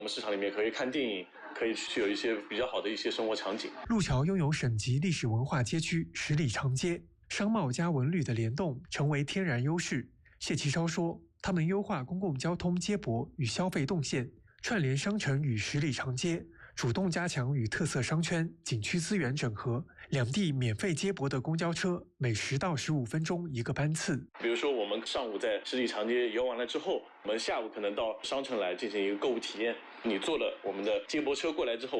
我们市场里面可以看电影，可以去有一些比较好的一些生活场景。 路桥拥有省级历史文化街区十里长街，商贸加文旅的联动成为天然优势。谢其超说，他们优化公共交通接驳与消费动线，串联商城与十里长街，主动加强与特色商圈、景区资源整合，两地免费接驳的公交车每10到15分钟一个班次。 比如说我们上午在十里长街游完了之后，我们下午可能到商城来进行一个购物体验。你坐了我们的接驳车过来之后，